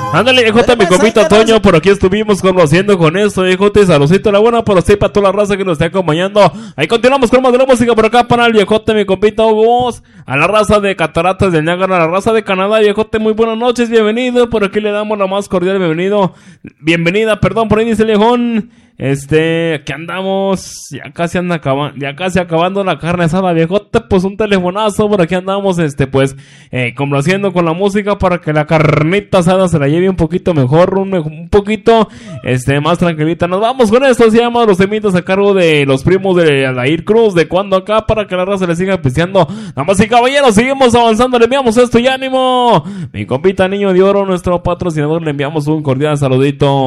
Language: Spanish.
Ándale, viejote, mi compita Toño, por aquí estuvimos conociendo con esto, viejote, saludcito, la buena, por usted y para toda la raza que nos está acompañando. Ahí continuamos con más de la música por acá para el viejote, mi compita Hugo, a la raza de Cataratas del Niágara, a la raza de Canadá, viejote, muy buenas noches, bienvenido, por aquí le damos la más cordial bienvenida, perdón, por ahí dice el viejón. Que andamos, ya casi acabando la carne asada, viejote, pues un telefonazo, por aquí andamos, complaciendo con la música para que la carnita asada se la lleve un poquito mejor, un poquito, más tranquilita. Nos vamos con esto, se llama Los Temitas a cargo de los primos de Aldair Cruz, de Cuando Acá, para que la raza le siga pisteando. Damas y caballeros, seguimos avanzando, le enviamos esto y ánimo. Mi compita Niño de Oro, nuestro patrocinador, le enviamos un cordial saludito.